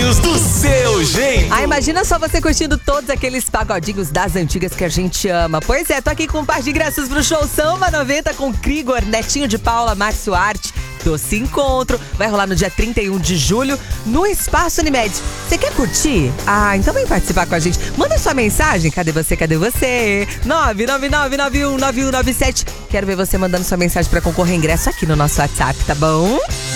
pagodinhos do seu jeito. Ah, imagina só você curtindo todos aqueles pagodinhos das antigas que a gente ama. Pois é, tô aqui com um par de ingressos pro show Samba 90 com Krigor, Netinho de Paula, Márcio Arte. Doce Encontro, vai rolar no dia 31 de julho no Espaço Unimed. Você quer curtir? Ah, então vem participar com a gente. Manda sua mensagem, cadê você, 999919197. Quero ver você mandando sua mensagem pra concorrer ingresso aqui no nosso WhatsApp, tá bom?